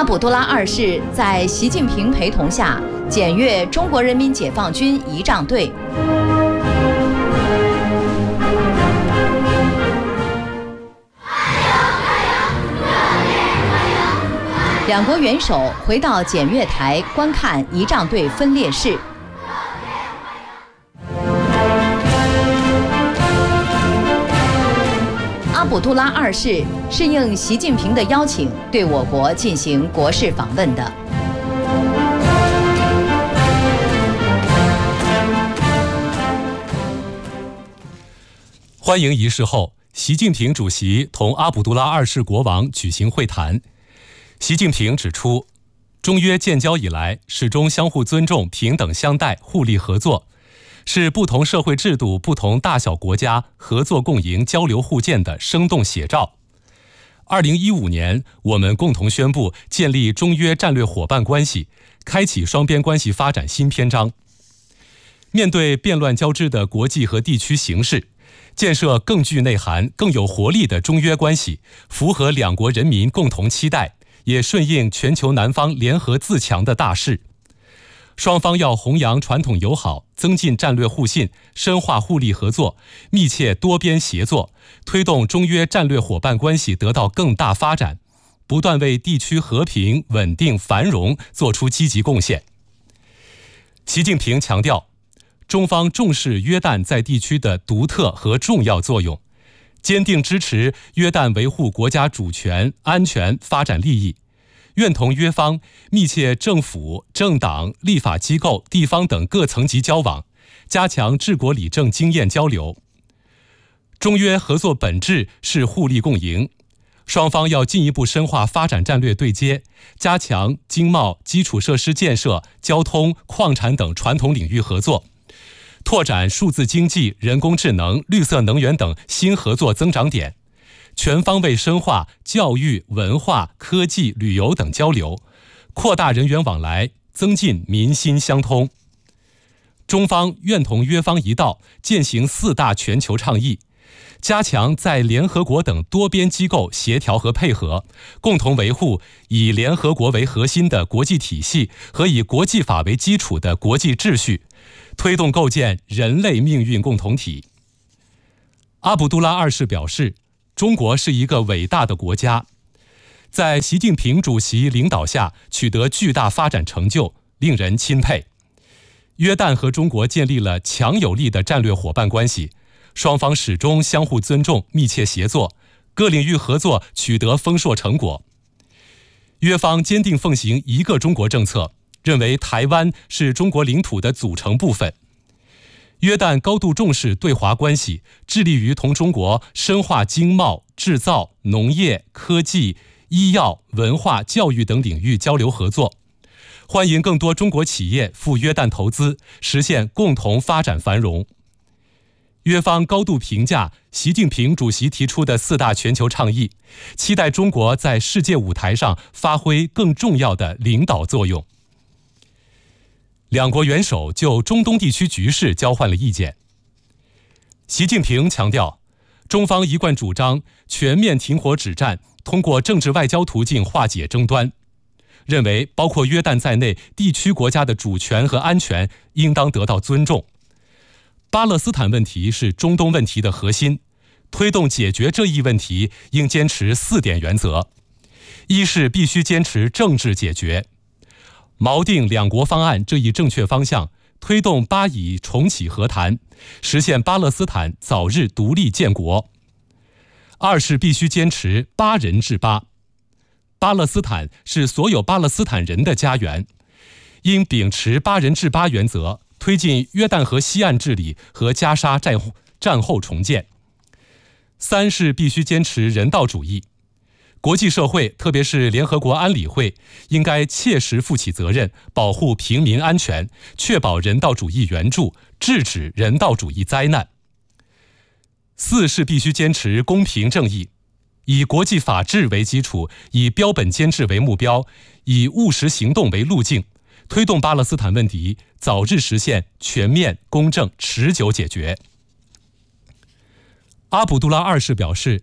阿卜杜拉二世在习近平陪同下检阅中国人民解放军仪仗队。两国元首回到检阅台观看仪仗队分列式。阿卜杜拉二世是应习近平的邀请，对我国进行国事访问的。 欢迎仪式后，习近平主席同阿卜杜拉二世国王举行会谈。习近平指出，中约建交以来，始终相互尊重、平等相待、互利合作，是不同社会制度、不同大小国家合作共赢、交流互鉴的生动写照。2015年，我们共同宣布建立中约战略伙伴关系，开启双边关系发展新篇章。面对变乱交织的国际和地区形势，建设更具内涵、更有活力的中约关系，符合两国人民共同期待，也顺应全球南方联合自强的大势。双方要弘扬传统友好，增进战略互信，深化互利合作，密切多边协作，推动中约战略伙伴关系得到更大发展，不断为地区和平、稳定、繁荣做出积极贡献。习近平强调，中方重视约旦在地区的独特和重要作用，坚定支持约旦维护国家主权、安全、发展利益，愿同约方密切政府、政党、立法机构、地方等各层级交往，加强治国理政经验交流。中约合作本质是互利共赢，双方要进一步深化发展战略对接，加强经贸、基础设施建设、交通、矿产等传统领域合作，拓展数字经济、人工智能、绿色能源等新合作增长点，全方位深化教育、文化、科技、旅游等交流，扩大人员往来，增进民心相通。中方愿同约方一道践行4大全球倡议，加强在联合国等多边机构协调和配合，共同维护以联合国为核心的国际体系和以国际法为基础的国际秩序，推动构建人类命运共同体。阿卜杜拉二世表示，中国是一个伟大的国家，在习近平主席领导下取得巨大发展成就，令人钦佩。约旦和中国建立了强有力的战略伙伴关系，双方始终相互尊重、密切协作，各领域合作取得丰硕成果。约方坚定奉行一个中国政策，认为台湾是中国领土的组成部分。约旦高度重视对华关系，致力于同中国深化经贸、制造、农业、科技、医药、文化、教育等领域交流合作，欢迎更多中国企业赴约旦投资，实现共同发展繁荣。约方高度评价习近平主席提出的4大全球倡议，期待中国在世界舞台上发挥更重要的领导作用。两国元首就中东地区局势交换了意见。习近平强调，中方一贯主张全面停火止战，通过政治外交途径化解争端，认为包括约旦在内地区国家的主权和安全应当得到尊重。巴勒斯坦问题是中东问题的核心，推动解决这一问题应坚持4点原则：一是必须坚持政治解决，锚定两国方案这一正确方向，推动巴以重启和谈，实现巴勒斯坦早日独立建国。二是必须坚持巴人治巴，巴勒斯坦是所有巴勒斯坦人的家园，应秉持巴人治巴原则，推进约旦河西岸治理和加沙战后重建。三是必须坚持人道主义，国际社会，特别是联合国安理会，应该切实负起责任，保护平民安全，确保人道主义援助，制止人道主义灾难。四是必须坚持公平正义，以国际法治为基础，以标本兼治为目标，以务实行动为路径，推动巴勒斯坦问题早日实现全面、公正、持久解决。阿卜杜拉二世表示，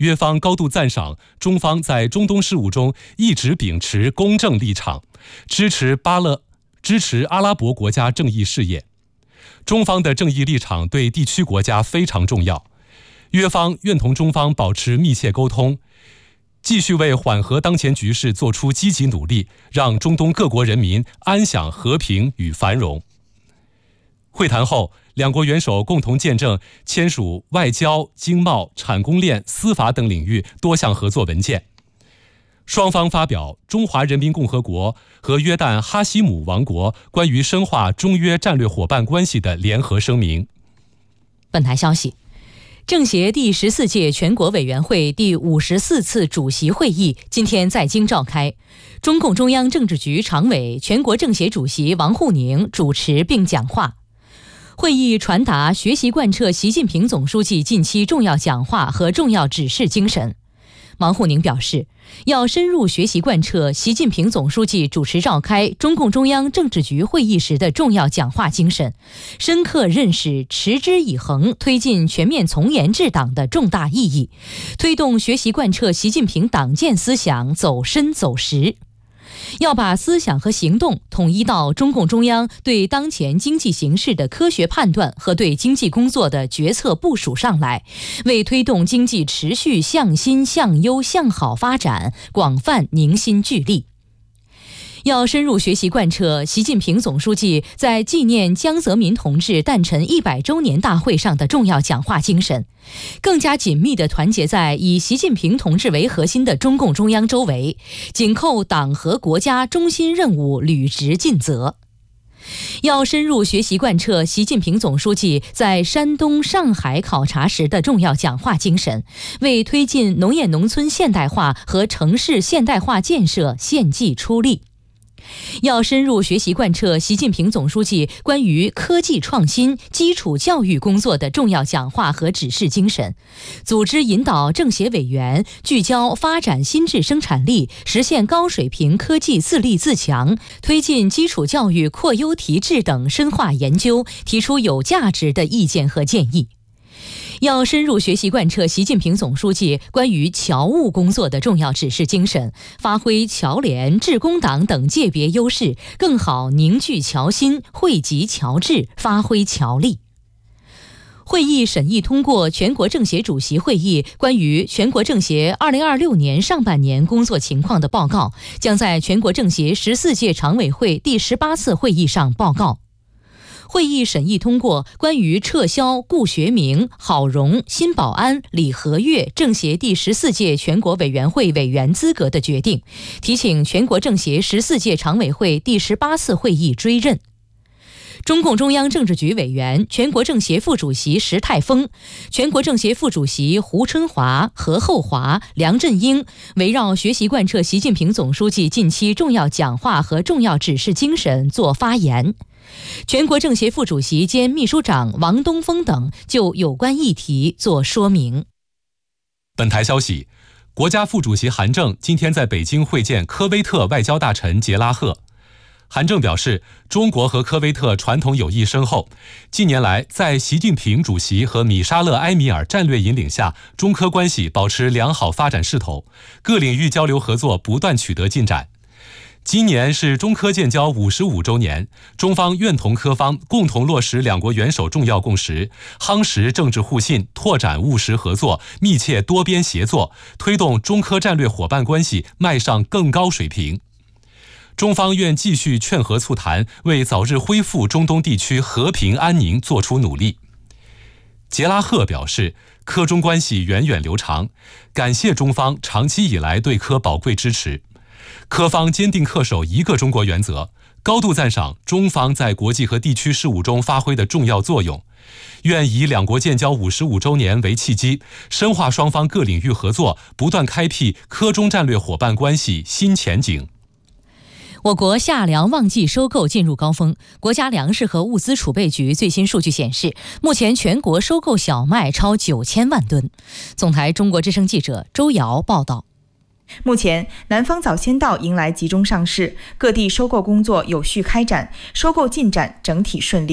约方高度赞赏中方在中东事务中一直秉持公正立场，支持阿拉伯国家正义事业。中方的正义立场对地区国家非常重要，约方愿同中方保持密切沟通，继续为缓和当前局势做出积极努力，让中东各国人民安享和平与繁荣。会谈后，两国元首共同见证签署外交、经贸、产供链、司法等领域多项合作文件。双方发表中华人民共和国和约旦哈希姆王国关于深化中约战略伙伴关系的联合声明。 本台消息，政协第14届全国委员会第54次主席会议今天在京召开，中共中央政治局常委、全国政协主席王沪宁主持并讲话。会议传达学习贯彻习近平总书记近期重要讲话和重要指示精神。王沪宁表示，要深入学习贯彻习近平总书记主持召开中共中央政治局会议时的重要讲话精神，深刻认识持之以恒推进全面从严治党的重大意义，推动学习贯彻习近平党建思想走深走实。要把思想和行动统一到中共中央对当前经济形势的科学判断和对经济工作的决策部署上来，为推动经济持续向新向优向好发展广泛凝心聚力。要深入学习贯彻习近平总书记在纪念江泽民同志诞辰100周年大会上的重要讲话精神，更加紧密地团结在以习近平同志为核心的中共中央周围，紧扣党和国家中心任务，履职尽责。要深入学习贯彻习近平总书记在山东、上海考察时的重要讲话精神，为推进农业农村现代化和城市现代化建设献计出力。要深入学习贯彻习近平总书记关于科技创新、基础教育工作的重要讲话和指示精神，组织引导政协委员聚焦发展新质生产力，实现高水平科技自立自强，推进基础教育扩优提质等深化研究，提出有价值的意见和建议。要深入学习贯彻习近平总书记关于侨务工作的重要指示精神，发挥侨联、致公党等界别优势，更好凝聚侨心，惠及侨智，发挥侨力。会议审议通过全国政协主席会议关于全国政协2026年上半年工作情况的报告，将在全国政协14届常委会第18次会议上报告。会议审议通过关于撤销顾学明、郝荣、辛保安、李和悦政协第14届全国委员会委员资格的决定，提请全国政协14届常委会第18次会议追认。中共中央政治局委员、全国政协副主席石泰峰、全国政协副主席胡春华、何厚华、梁振英围绕学习贯彻习近平总书记近期重要讲话和重要指示精神作发言。全国政协副主席兼秘书长王东峰等就有关议题作说明。 本台消息，国家副主席韩正今天在北京会见科威特外交大臣杰拉赫。韩正表示，中国和科威特传统友谊深厚，近年来在习近平主席和米沙勒埃米尔战略引领下，中科关系保持良好发展势头，各领域交流合作不断取得进展。今年是中科建交55周年，中方愿同科方共同落实两国元首重要共识，夯实政治互信，拓展务实合作，密切多边协作，推动中科战略伙伴关系迈上更高水平。中方愿继续劝和促谈，为早日恢复中东地区和平安宁做出努力。杰拉赫表示，科中关系源远流长，感谢中方长期以来对科宝贵支持。科方坚定恪守一个中国原则，高度赞赏中方在国际和地区事务中发挥的重要作用，愿以两国建交55周年为契机，深化双方各领域合作，不断开辟科中战略伙伴关系新前景。 我国夏粮旺季收购进入高峰，国家粮食和物资储备局最新数据显示，目前全国收购小麦超9000万吨。总台中国之声记者周瑶报道。 目前，南方早先稻迎来集中上市，各地收购工作有序开展，收购进展整体顺利。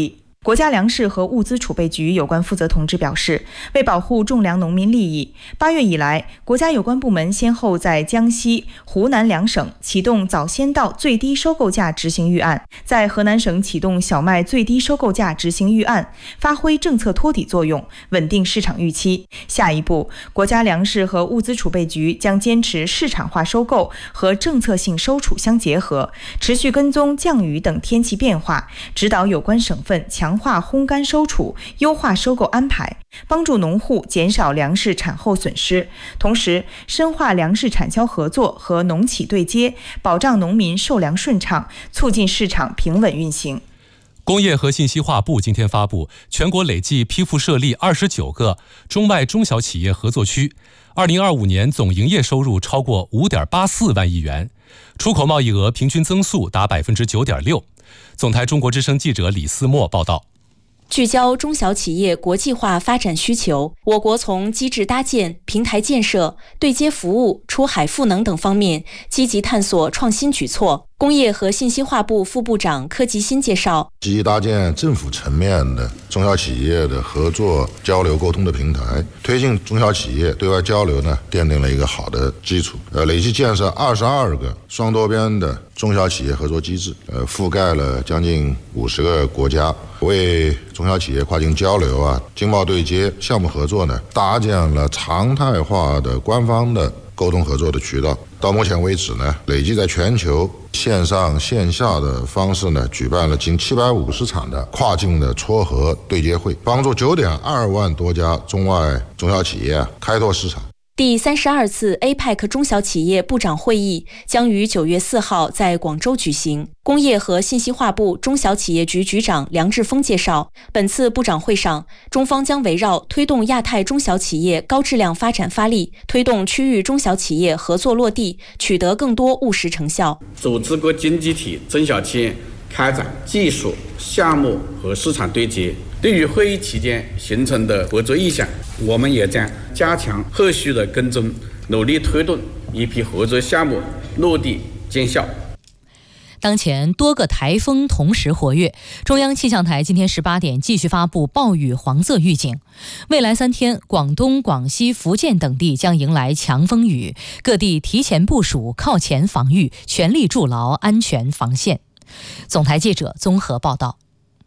国家粮食和物资储备局有关负责同志表示，为保护种粮农民利益，8月以来，国家有关部门先后在江西、湖南两省启动早先到最低收购价执行预案，在河南省启动小麦最低收购价执行预案，发挥政策托底作用，稳定市场预期。下一步，国家粮食和物资储备局将坚持市场化收购和政策性收储相结合，持续跟踪降雨等天气变化，指导有关省份强化烘干收储，优化收购安排，帮助农户减少粮食产后损失，同时深化粮食产销合作和农企对接，保障农民售粮顺畅，促进市场平稳运行。 工业和信息化部今天发布，全国累计批复设立29个中外中小企业合作区，2025年总营业收入超过5.84万亿元，出口贸易额平均增速达 9.6%。总台中国之声记者李思墨报道。 聚焦中小企业国际化发展需求，我国从机制搭建、平台建设、对接服务、出海赋能等方面积极探索创新举措。工业和信息化部副部长柯吉新介绍， 积极搭建政府层面的中小企业的合作交流沟通的平台，推进中小企业对外交流呢，奠定了一个好的基础。累计建设22个双多边的中小企业合作机制，覆盖了将近50个国家，为中小企业跨境交流经贸对接、项目合作呢，搭建了常态化的官方的沟通合作的渠道。到目前为止呢，累计在全球线上线下的方式呢，举办了近750场的跨境的撮合对接会，帮助9.2万多家中外中小企业开拓市场。 第32次 APEC 中小企业部长会议将于9月4号在广州举行。工业和信息化部中小企业局局长梁志峰介绍，本次部长会上，中方将围绕推动亚太中小企业高质量发展发力，推动区域中小企业合作落地，取得更多务实成效。 组织各经济体中小企业开展技术、项目和市场对接。对于会议期间形成的合作意向，我们也将加强后续的跟踪，努力推动一批合作项目落地见效。 当前多个台风同时活跃，中央气象台今天18点继续发布暴雨黄色预警。未来3天，广东、广西、福建等地将迎来强风雨，各地提前部署靠前防御，全力筑牢安全防线。总台记者综合报道。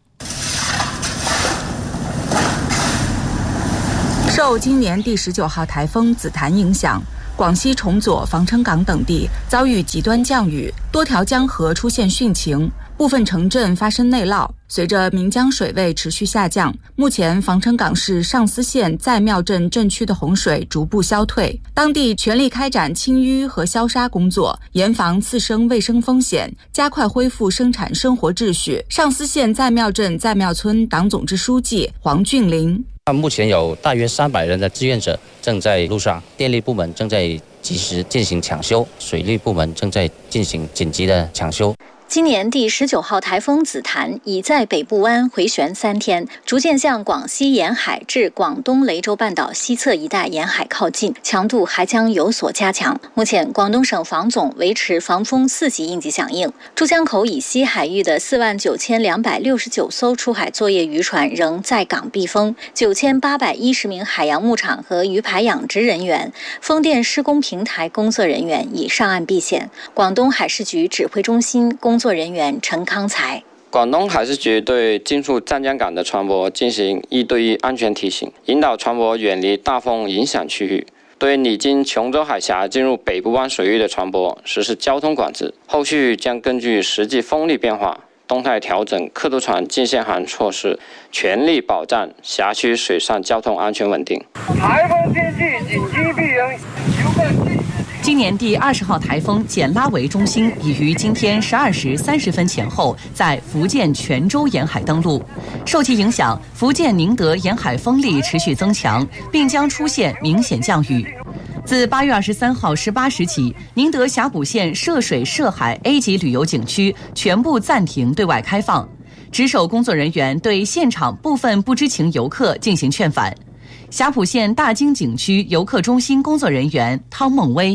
受今年第19号台风紫檀影响，广西崇左、防城港等地遭遇极端降雨，多条江河出现汛情，部分城镇发生内涝。随着岷江水位持续下降，目前防城港市上思县在庙镇镇区的洪水逐步消退，当地全力开展清淤和消杀工作，严防次生卫生风险，加快恢复生产生活秩序。上思县在庙镇在庙村党总支书记黄俊林， 目前有大约300人的志愿者正在路上，电力部门正在及时进行抢修，水利部门正在进行紧急的抢修。 今年第19号台风紫檀已在北部湾回旋3天，逐渐向广西沿海至广东雷州半岛西侧一带沿海靠近，强度还将有所加强。目前，广东省防总维持防风4级应急响应。珠江口以西海域的49269艘出海作业渔船仍在港避风，9810名海洋牧场和鱼排养殖人员、风电施工平台工作人员已上岸避险。广东海事局指挥中心工作人员陈康才， 广东海事局对进出湛江港的船舶进行1对1安全提醒，引导船舶远离大风影响区域。对历经琼州海峡进入北部湾水域的船舶实施交通管制，后续将根据实际风力变化，动态调整客渡船进限航措施，全力保障辖区水上交通安全稳定。 台风天气紧急避营， 今年第20号台风简拉维中心已于今天12时30分前后在福建泉州沿海登陆。受其影响，福建宁德沿海风力持续增强，并将出现明显降雨。自8月23号18时起，宁德峡谷县涉水涉海 A 级旅游景区全部暂停对外开放。值守工作人员对现场部分不知情游客进行劝返。霞浦县大经景区游客中心工作人员汤梦威，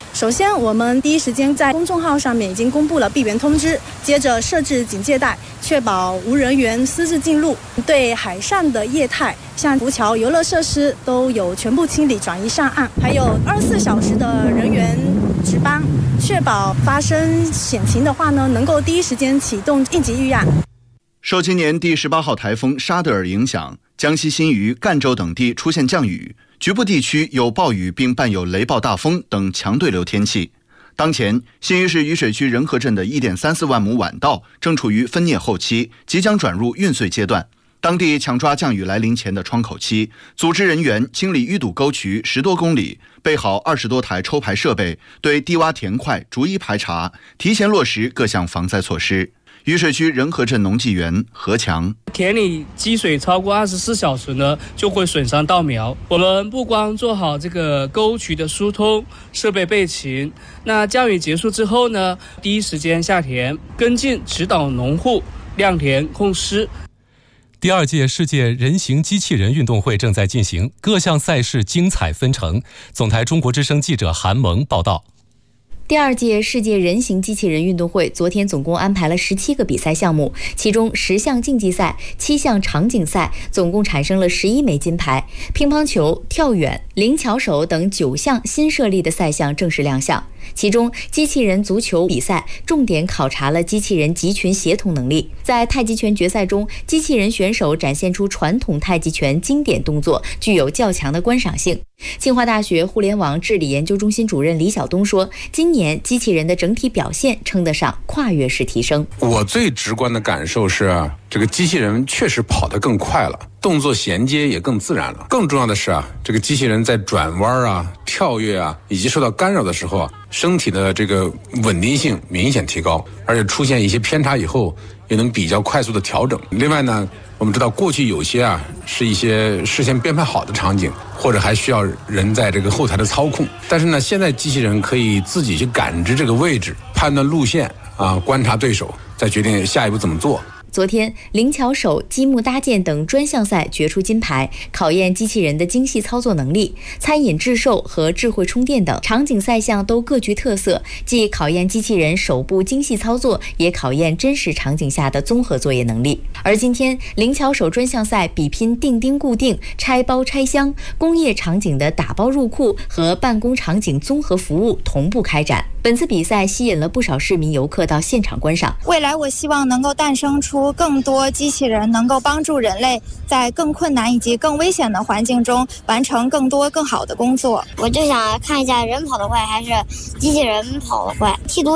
首先，我们第一时间在公众号上面已经公布了闭园通知，接着设置警戒带，确保无人员私自进入。对海上的业态，像浮桥、游乐设施都有全部清理转移上岸，还有24小时的人员值班，确保发生险情的话呢，能够第一时间启动应急预案。 受今年第18号台风沙德尔影响，江西新余、赣州等地出现降雨，局部地区有暴雨并伴有雷暴大风等强对流天气。当前，新余市渝水区仁和镇的1.34万亩晚稻正处于分蘖后期，即将转入运穗阶段。当地抢抓降雨来临前的窗口期，组织人员清理淤堵沟渠10多公里，备好20多台抽排设备，对低洼田块逐一排查，提前落实各项防灾措施。渝水区仁和镇农技员何强： 田里积水超过24小时呢，就会损伤稻苗。我们不光做好这个沟渠的疏通，设备备齐，那降雨结束之后呢，第一时间下田跟进指导农户晾田控湿。 第2届世界人形机器人运动会正在进行，各项赛事精彩纷呈。总台中国之声记者韩萌报道。 第2届世界人形机器人运动会昨天总共安排了17个比赛项目，其中10项竞技赛、7项场景赛，总共产生了11枚金牌。乒乓球、跳远、灵巧手等9项新设立的赛项正式亮相。其中，机器人足球比赛重点考察了机器人集群协同能力。在太极拳决赛中，机器人选手展现出传统太极拳经典动作，具有较强的观赏性。清华大学互联网治理研究中心主任李晓东说，今年机器人的整体表现称得上跨越式提升。 我最直观的感受是，这个机器人确实跑得更快了，动作衔接也更自然了。更重要的是这个机器人在转弯跳跃以及受到干扰的时候身体的这个稳定性明显提高，而且出现一些偏差以后也能比较快速的调整。另外呢，我们知道过去有些是一些事先编排好的场景，或者还需要人在这个后台的操控，但是呢，现在机器人可以自己去感知这个位置，判断路线观察对手，再决定下一步怎么做。 昨天，灵巧手、积木搭建等专项赛决出金牌，考验机器人的精细操作能力。餐饮制售和智慧充电等场景赛项都各具特色，既考验机器人手部精细操作，也考验真实场景下的综合作业能力。而今天，灵巧手专项赛比拼钉钉固定、拆包拆箱、工业场景的打包入库和办公场景综合服务同步开展。本次比赛吸引了不少市民游客到现场观赏。 未来我希望能够诞生出更多机器人，能够帮助人类在更困难以及更危险的环境中完成更多更好的工作。 我就想看一下人跑得快还是机器人跑得快，剃度